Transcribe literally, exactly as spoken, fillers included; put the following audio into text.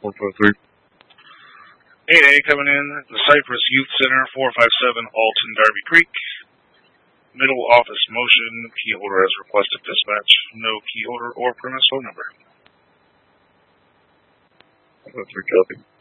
four five three. eight A coming in, the Cypress Youth Center, four five seven Alton, Darby Creek. Middle office motion, key holder has requested dispatch. No key holder or premise phone number. four five three copy.